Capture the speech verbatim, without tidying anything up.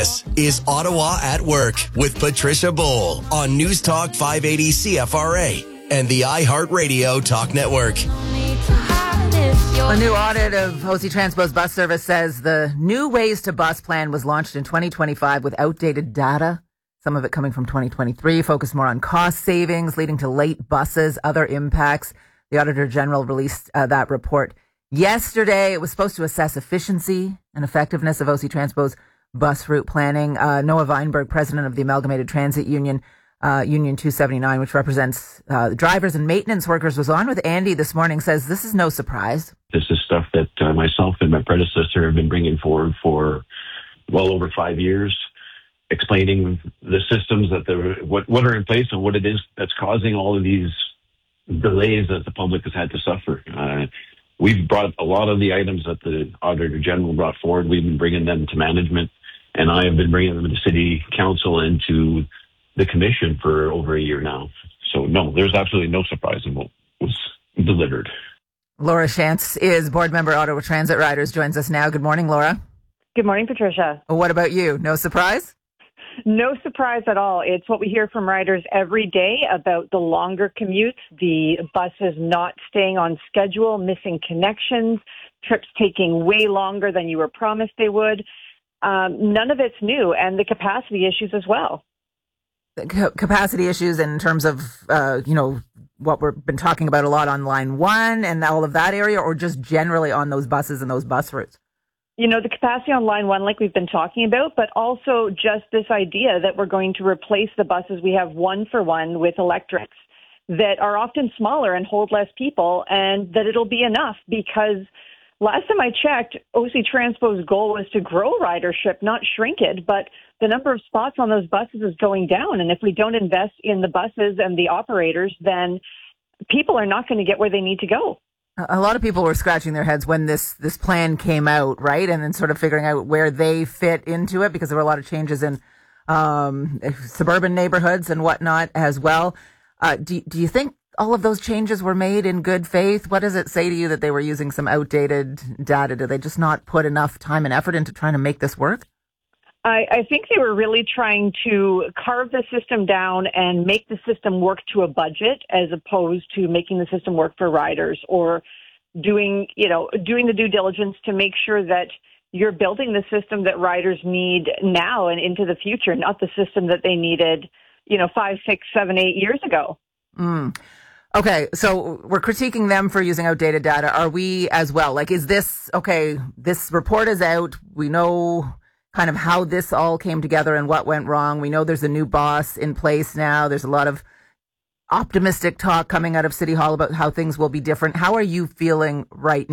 This is Ottawa at Work with Patricia Bowl on News Talk five eighty C F R A and the iHeartRadio Talk Network. A new audit of O C Transpo's bus service says the new Ways to Bus plan was launched in twenty twenty-five with outdated data, some of it coming from twenty twenty-three, focused more on cost savings, leading to late buses, other impacts. The Auditor General released uh, that report yesterday. It was supposed to assess efficiency and effectiveness of O C Transpo's bus route planning. Uh, Noah Weinberg, president of the Amalgamated Transit Union, uh, Union two seventy-nine, which represents uh, drivers and maintenance workers, was on with Andy this morning, says this is no surprise. This is stuff that uh, myself and my predecessor have been bringing forward for well over five years, explaining the systems that the what, what are in place and what it is that's causing all of these delays that the public has had to suffer. Uh, we've brought a lot of the items that the Auditor General brought forward. We've been bringing them to management, and I have been bringing them to City Council and to the Commission for over a year now. So, no, there's absolutely no surprise in what was delivered. Laura Shantz is board member, Ottawa Transit Riders, joins us now. Good morning, Laura. Good morning, Patricia. What about you? No surprise? No surprise at all. It's what we hear from riders every day about the longer commutes, the buses not staying on schedule, missing connections, trips taking way longer than you were promised they would. Um, none of it's new, and the capacity issues as well. C- capacity issues in terms of, uh, you know, what we've been talking about a lot on line one and all of that area, or just generally on those buses and those bus routes? You know, the capacity on line one, like we've been talking about, but also just this idea that we're going to replace the buses we have one for one with electrics that are often smaller and hold less people, and that it'll be enough because last time I checked, O C Transpo's goal was to grow ridership, not shrink it, but the number of spots on those buses is going down. And if we don't invest in the buses and the operators, then people are not going to get where they need to go. A lot of people were scratching their heads when this, this plan came out, right? And then sort of figuring out where they fit into it, because there were a lot of changes in um, suburban neighborhoods and whatnot as well. Uh, do, do you think all of those changes were made in good faith? What does it say to you that they were using some outdated data? Did they just not put enough time and effort into trying to make this work? I, I think they were really trying to carve the system down and make the system work to a budget as opposed to making the system work for riders, or doing, you know, doing the due diligence to make sure that you're building the system that riders need now and into the future, not the system that they needed, you know, five, six, seven, eight years ago. Mm. Okay, so we're critiquing them for using outdated data. Are we as well? Like, is this, okay, this report is out. We know kind of how this all came together and what went wrong. We know there's a new boss in place now. There's a lot of optimistic talk coming out of City Hall about how things will be different. How are you feeling right now?